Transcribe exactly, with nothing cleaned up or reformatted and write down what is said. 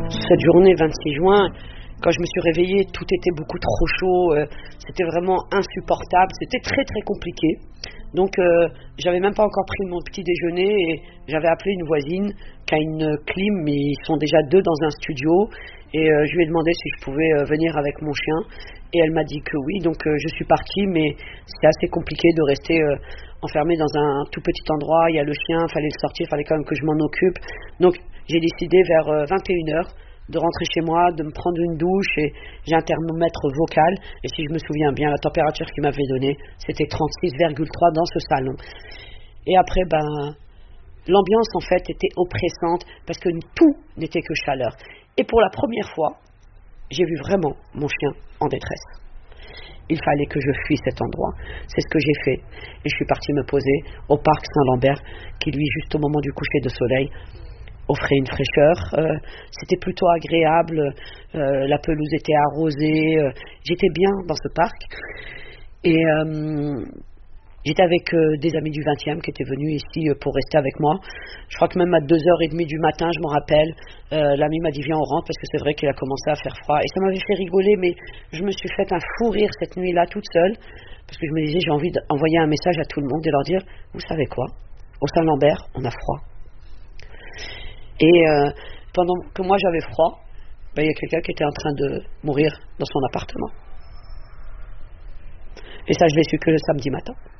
Cette journée vingt-six juin, quand je me suis réveillée, tout était beaucoup trop chaud, euh, c'était vraiment insupportable, c'était très très compliqué. Donc euh, j'avais même pas encore pris mon petit déjeuner et j'avais appelé une voisine qui a une clim, mais ils sont déjà deux dans un studio, et euh, je lui ai demandé si je pouvais euh, venir avec mon chien, et elle m'a dit que oui. Donc euh, je suis partie, mais c'est assez compliqué de rester euh, enfermé dans un tout petit endroit. Il y a le chien, il fallait le sortir, il fallait quand même que je m'en occupe. Donc j'ai décidé vers euh, vingt et une heures de rentrer chez moi, de me prendre une douche, et j'ai un thermomètre vocal, et si je me souviens bien, la température qu'il m'avait donnée, c'était trente-six virgule trois dans ce salon. Et après, ben, l'ambiance en fait était oppressante, parce que tout n'était que chaleur. Et pour la première fois, j'ai vu vraiment mon chien en détresse. Il fallait que je fuis cet endroit. C'est ce que j'ai fait. Et je suis partie me poser au parc Saint-Lambert, qui lui, juste au moment du coucher de soleil, offrait une fraîcheur. Euh, c'était plutôt agréable. Euh, la pelouse était arrosée. Euh, j'étais bien dans ce parc. Et euh, j'étais avec euh, des amis du vingtième qui étaient venus ici euh, pour rester avec moi. Je crois que même à deux heures trente du matin, je me rappelle, euh, l'ami m'a dit viens on rentre, parce que c'est vrai qu'il a commencé à faire froid. Et ça m'avait fait rigoler, mais je me suis fait un fou rire cette nuit-là toute seule, parce que je me disais j'ai envie d'envoyer un message à tout le monde et leur dire vous savez quoi, au Saint-Lambert on a froid. Et euh, pendant que moi j'avais froid, ben, il y a quelqu'un qui était en train de mourir dans son appartement. Et ça je l'ai su que le samedi matin.